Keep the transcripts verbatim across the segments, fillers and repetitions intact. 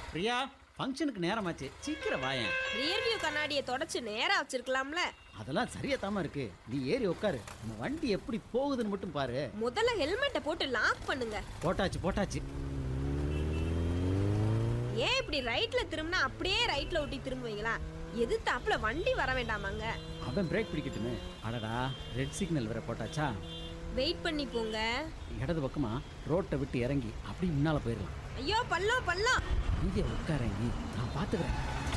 பிரியா, ஃபங்க்ஷனுக்கு நேரமாச்சு, சீக்கிரம் வாயேன். ரியர் வியூ கண்ணாடியை தொடச்சு நேரா வச்சிருக்கலாம்ல. அதெல்லாம் சரியா தாமா இருக்கு. நீ ஏறி உட்காரு. நம்ம வண்டி எப்படி போகுதுன்னு மட்டும் பாரு. முதல்ல ஹெல்மெட்டை போட்டு லாக் பண்ணுங்க. போட்டாச்சு போட்டாச்சு. ஏன் இப்படி ரைட்ல திரும்பினா அப்படியே ரைட்ல ஒட்டி திரும்புவீங்களா? எது தாப்புல வண்டி வர வேண்டாமாங்க? அவன் பிரேக் பிடிக்கட்டுமே. அடடா, ரெட் சிக்னல் வேற போட்டாச்சா? வெயிட் பண்ணி போங்க. இடது பக்கமா ரோட்டை விட்டு இறங்கி அப்படி முன்னால போயிடலாம். ஐயோ பள்ளம் பள்ளம். இங்கே உட்காரங்கி, நான் பாத்துக்கிறேன்.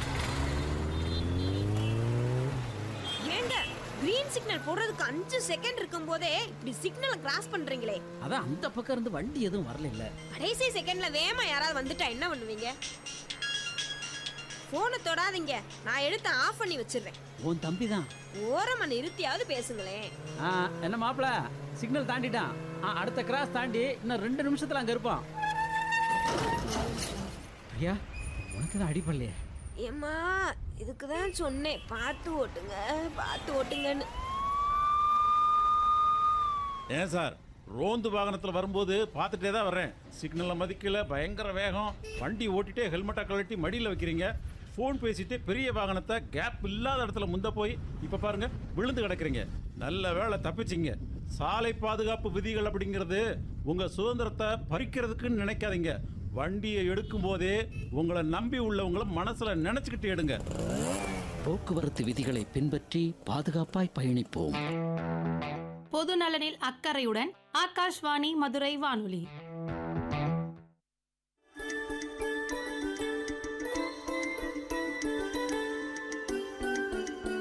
ஏங்க கிரீன் சிக்னல் போடுறதுக்கு அஞ்சு செகண்ட் இருக்கும் போதே இப்படி சிக்னலை கிராஸ் பண்றீங்களே. அதான் அந்த பக்கம் இருந்து வண்டி எதுவும் வரல இல்ல. கடைசி செகண்ட்ல வேகமா யாராவது வந்துட்டா என்ன பண்ணுவீங்க? போனை தொடாதீங்க, நான் எடுத்து ஆஃப் பண்ணி வச்சிடுறேன். உன் தம்பி தான். ஓரமா நிறுத்தியாவது பேசுங்களேன். என்ன மாப்பிள, சிக்னல் தாண்டிட்டான். அடுத்த கிராஸ் தாண்டி இன்னும் ரெண்டு நிமிஷத்துல அங்க இருப்பான். ஐயா, உனக்கு தான் அடிப்படலையே. ஏம்மா, இதுக்கு தான் சொன்னேன் பார்த்து ஓட்டுங்க பார்த்து ஓட்டுங்கன்னு. ஏன் சார், ரோந்து வாகனத்தில் வரும்போது பார்த்துட்டே தான் வர்றேன். சிக்னலில் மதிக்கல, பயங்கர வேகம். வண்டி ஓட்டிகிட்டே ஹெல்மெட்டை கழட்டி மடியில் வைக்கிறீங்க. ஃபோன் பேசிட்டு பெரிய வாகனத்தை கேப் இல்லாத இடத்துல முந்த போய் இப்போ பாருங்க விழுந்து கிடக்குறீங்க. நல்ல வேளை தப்பிச்சிங்க. சாலை பாதுகாப்பு விதிகள் அப்படிங்கிறது உங்கள் சுதந்திரத்தை பறிக்கிறதுக்குன்னு நினைக்காதீங்க. வண்டியை எடுக்கும் போதே உங்களை நம்பி உள்ளவங்களை மனசுல நினைச்சுக்கிட்டு எடுங்க. போக்குவரத்து விதிகளை பின்பற்றி பாதுகாப்பாய் பயணிப்போம். பொது நலனில் அக்கறையுடன் ஆகாஷ்வாணி மதுரை வானொலி.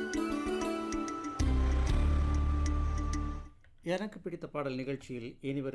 எனக்கு பிடித்த பாடல் நிகழ்ச்சியில் இனிவர்